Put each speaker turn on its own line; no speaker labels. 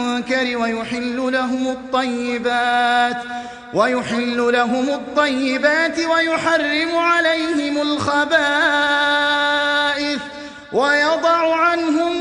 المنكر ويحل لهم الطيبات ويحرم عليهم الخبائث ويضع عنهم